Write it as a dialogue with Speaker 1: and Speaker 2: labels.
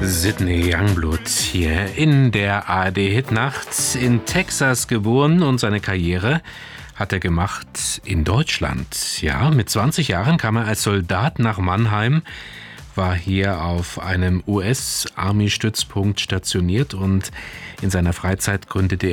Speaker 1: Sidney Youngblood hier in der ARD-Hitnacht. In Texas geboren und seine Karriere hat er gemacht in Deutschland. Ja, mit 20 Jahren kam er als Soldat nach Mannheim, war hier auf einem US-Army-Stützpunkt stationiert und in seiner Freizeit gründete